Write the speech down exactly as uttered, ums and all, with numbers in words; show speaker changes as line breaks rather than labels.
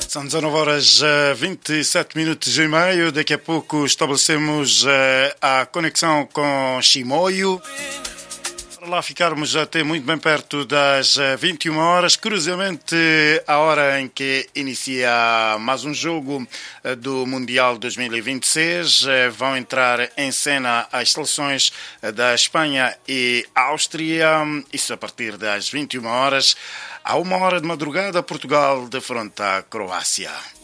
São dezanove horas vinte e sete minutos e meio. Daqui a pouco estabelecemos a conexão com Chimoio. Para lá ficarmos até muito bem perto das vinte e uma horas, curiosamente a hora em que inicia mais um jogo do Mundial dois mil e vinte e seis. Vão entrar em cena as seleções da Espanha e Áustria, isso a partir das vinte e uma horas. À uma hora de madrugada, Portugal defronta a Croácia.